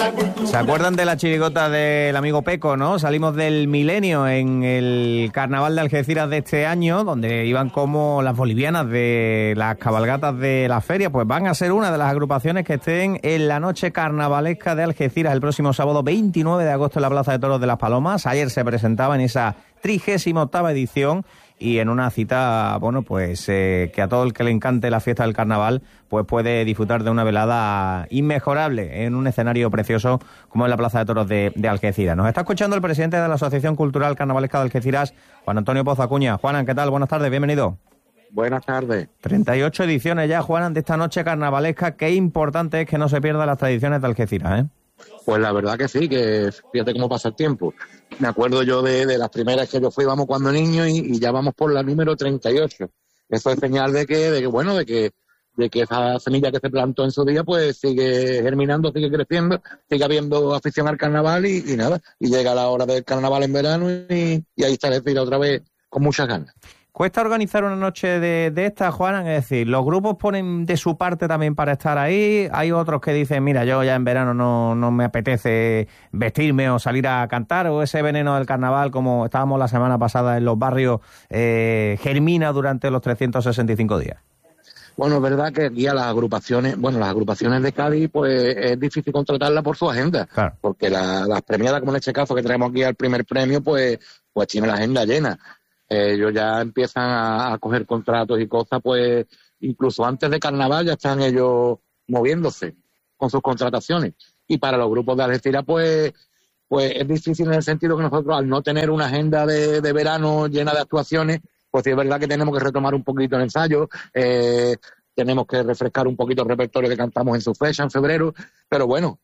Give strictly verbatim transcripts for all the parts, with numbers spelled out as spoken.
¿Se acuerdan de la chirigota del amigo Peco, no? Salimos del milenio en el carnaval de Algeciras de este año, donde iban como las bolivianas de las cabalgatas de la feria, pues van a ser una de las agrupaciones que estén en la noche carnavalesca de Algeciras el próximo sábado veintinueve de agosto en la Plaza de Toros de Las Palomas. Ayer se presentaba en esa trigésima octava edición y en una cita, bueno, pues eh, que a todo el que le encante la fiesta del carnaval, pues puede disfrutar de una velada inmejorable en un escenario precioso como es la Plaza de Toros de, de Algeciras. Nos está escuchando el presidente de la Asociación Cultural Carnavalesca de Algeciras, Juan Antonio Pozo Acuña. Juanan, ¿qué tal? Buenas tardes, bienvenido. Buenas tardes. treinta y ocho ediciones ya, Juanan, de esta noche carnavalesca. Qué importante es que no se pierdan las tradiciones de Algeciras, ¿eh? Pues la verdad que sí, que fíjate cómo pasa el tiempo. Me acuerdo yo de, de las primeras que yo fui, vamos cuando niño, y, y ya vamos por la número treinta y ocho. Eso es señal de que, de que bueno, de que, de que esa semilla que se plantó en su día, pues sigue germinando, sigue creciendo, sigue habiendo afición al carnaval y, y nada. Y llega la hora del carnaval en verano y, y ahí está Algeciras otra vez con muchas ganas. ¿Cuesta organizar una noche de, de esta, Juanan? Es decir, ¿los grupos ponen de su parte también para estar ahí? Hay otros que dicen, mira, yo ya en verano no, no me apetece vestirme o salir a cantar, o ese veneno del carnaval, como estábamos la semana pasada en los barrios, eh, germina durante los trescientos sesenta y cinco días. Bueno, es verdad que aquí a las agrupaciones, bueno, las agrupaciones de Cádiz, pues es difícil contratarlas por su agenda, claro. Porque la, las premiadas, como en este caso que traemos aquí al primer premio, pues, pues tiene la agenda llena. Ellos ya empiezan a, a coger contratos y cosas, pues incluso antes de carnaval ya están ellos moviéndose con sus contrataciones. Y para los grupos de Algeciras, pues, pues es difícil en el sentido que nosotros, al no tener una agenda de, de verano llena de actuaciones, pues sí es verdad que tenemos que retomar un poquito el ensayo, eh, tenemos que refrescar un poquito el repertorio que cantamos en su fecha, en febrero, pero bueno,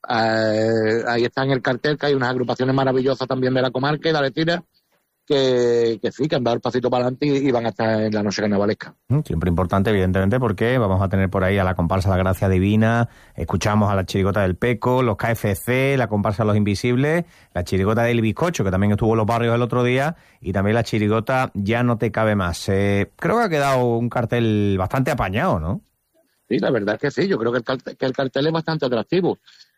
eh, ahí está en el cartel que hay unas agrupaciones maravillosas también de la comarca y de Algeciras, Que, que sí, que han dado el pasito para adelante y, y van a estar en la noche carnavalesca. Siempre importante, evidentemente, porque vamos a tener por ahí a la comparsa La Gracia Divina, escuchamos a la chirigota del Peco, los K F C, la comparsa Los Invisibles, la chirigota del Bizcocho, que también estuvo en los barrios el otro día, y también la chirigota Ya No Te Cabe Más. Eh, creo que ha quedado un cartel bastante apañado, ¿no? Sí, la verdad es que sí, yo creo que el cartel, que el cartel es bastante atractivo.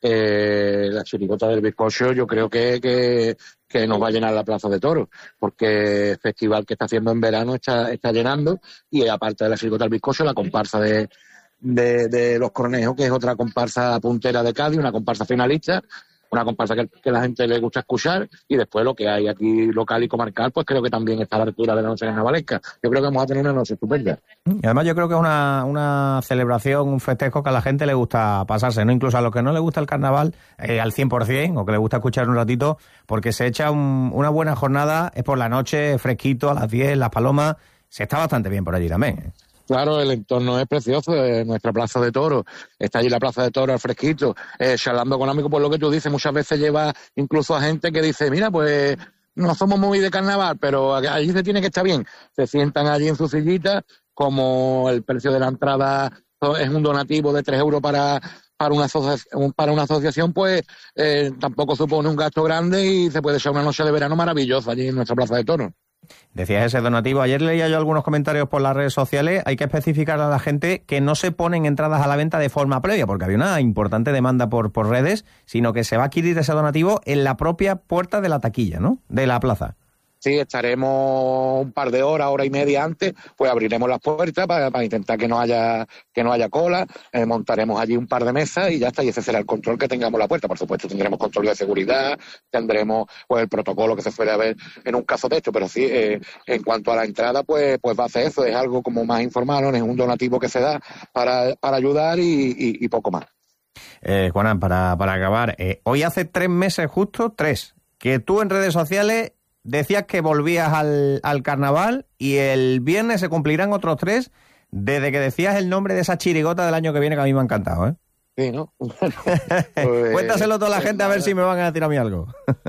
Eh, la chirigota del Bizcocho yo creo que, que, que nos va a llenar la Plaza de Toros, porque el festival que está haciendo en verano está, está llenando, y aparte de la chirigota del Bizcocho, la comparsa de, de, de Los Cornejos, que es otra comparsa puntera de Cádiz, una comparsa finalista, una comparsa que, que la gente le gusta escuchar, y después lo que hay aquí local y comarcal, pues creo que también está a la altura de la noche carnavalesca. Yo creo que vamos a tener una noche estupenda. Y además yo creo que es una, una celebración, un festejo que a la gente le gusta pasarse, ¿no? Incluso a los que no le gusta el carnaval eh, al cien por ciento, o que le gusta escuchar un ratito, porque se echa un, una buena jornada, es por la noche, fresquito, a las diez, Las Palomas, se está bastante bien por allí también, ¿eh? Claro, el entorno es precioso, eh, nuestra Plaza de Toros, está allí la Plaza de Toros al fresquito, eh, charlando económico, por lo que tú dices, muchas veces lleva incluso a gente que dice, mira, pues no somos muy de carnaval, pero allí se tiene que estar bien, se sientan allí en su sillita, como el precio de la entrada es un donativo de tres euros para, para, una, asociación, para una asociación, pues eh, tampoco supone un gasto grande y se puede echar una noche de verano maravillosa allí en nuestra Plaza de Toros. Decías ese donativo. Ayer leía yo algunos comentarios por las redes sociales. Hay que especificar a la gente que no se ponen entradas a la venta de forma previa, porque había una importante demanda por, por redes, sino que se va a adquirir ese donativo en la propia puerta de la taquilla, ¿no? De la plaza. Sí, estaremos un par de horas, hora y media antes, pues abriremos las puertas para, para intentar que no haya que no haya cola, eh, montaremos allí un par de mesas y ya está, y ese será el control que tengamos la puerta. Por supuesto tendremos control de seguridad, tendremos pues el protocolo que se suele haber en un caso de esto, pero sí, eh, en cuanto a la entrada, pues pues va a ser eso, es algo como más informal, ¿no? Es un donativo que se da para, para ayudar y, y, y poco más. Eh, Juanan, para, para acabar, eh, hoy hace tres meses justo, tres, que tú en redes sociales decías que volvías al, al carnaval, y el viernes se cumplirán otros tres desde que decías el nombre de esa chirigota del año que viene, que a mí me ha encantado, ¿eh? Sí, ¿no? Pues, cuéntaselo a toda la pues gente nada. A ver si me van a decir a mí algo.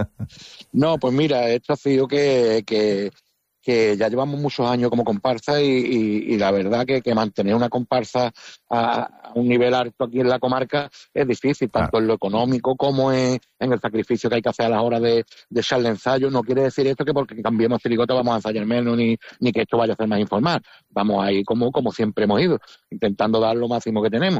No, pues mira, esto ha sido que, que, que ya llevamos muchos años como comparsa y, y, y la verdad que, que mantener una comparsa a, a un nivel alto aquí en la comarca es difícil, tanto claro. En lo económico como en, en el sacrificio que hay que hacer a la hora de, de echarle ensayo. No quiere decir esto que porque cambiemos chirigota vamos a ensayar menos, ni, ni que esto vaya a ser más informal. Vamos a ir como, como siempre hemos ido, intentando dar lo máximo que tenemos.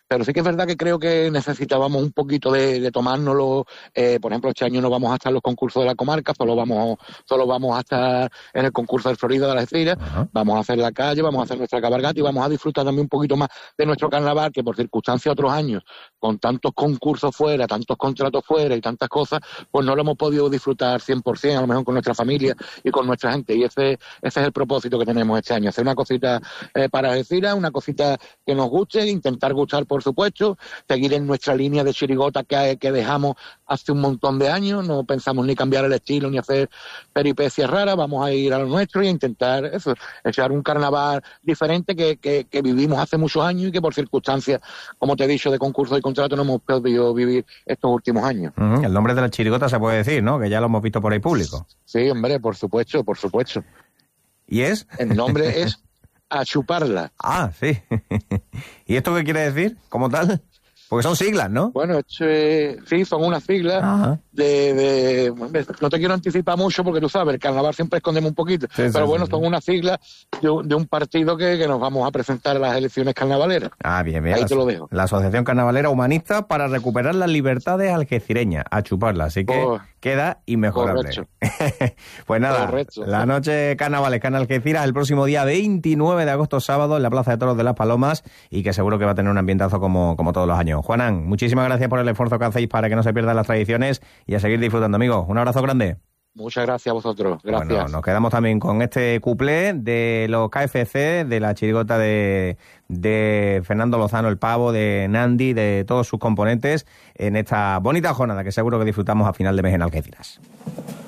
Pero sí que es verdad que creo que necesitábamos un poquito de, de tomárnoslo. Eh, por ejemplo, este año no vamos a estar en los concursos de la comarca, solo vamos solo vamos a estar en el concurso del Florida de Algeciras. Uh-huh. Vamos a hacer la calle, vamos a hacer nuestra cabalgata y vamos a disfrutar también un poquito más de nuestro carnaval, que por circunstancias otros años, con tantos concursos fuera, tantos contratos fuera y tantas cosas, pues no lo hemos podido disfrutar cien por ciento, a lo mejor con nuestra familia y con nuestra gente. Y ese, ese es el propósito que tenemos este año, hacer una cosita eh, para Algeciras, una cosita que nos guste, intentar gustar, por supuesto, seguir en nuestra línea de chirigota que, que dejamos hace un montón de años. No pensamos ni cambiar el estilo ni hacer peripecias raras, vamos a ir a lo nuestro y a intentar eso, echar un carnaval diferente que, que, que vivimos hace muchos años y que por circunstancias, como te he dicho, de concurso y contrato no hemos podido vivir estos últimos años. Uh-huh. El nombre de la chirigota se puede decir, ¿no? Que ya lo hemos visto por ahí público. Sí, hombre, por supuesto, por supuesto. ¿Y es? El nombre es A Chuparla. Ah, sí. ¿Y esto qué quiere decir, como tal? Porque son siglas, ¿no? Bueno, esto es, sí, son unas siglas de, de... No te quiero anticipar mucho porque tú sabes, el carnaval siempre escondemos un poquito, sí, pero sí, bueno, sí, son unas siglas de, de un partido que, que nos vamos a presentar a las elecciones carnavaleras. Ah, bien, bien. Ahí la, te lo dejo. La Asociación Carnavalera Humanista para recuperar las libertades algecireñas, a chuparla, así que oh, queda inmejorable. Pues nada, correcto. La noche carnavalesca en Algeciras el próximo día veintinueve de agosto, sábado, en la Plaza de Toros de Las Palomas, y que seguro que va a tener un ambientazo como, como todos los años. Juanán, muchísimas gracias por el esfuerzo que hacéis para que no se pierdan las tradiciones y a seguir disfrutando, amigos. Un abrazo grande. Muchas gracias a vosotros. Gracias. Bueno, nos quedamos también con este cuplé de los K F C, de la chirigota de, de Fernando Lozano, el Pavo, de Nandi, de todos sus componentes, en esta bonita jornada que seguro que disfrutamos a final de mes en Algeciras.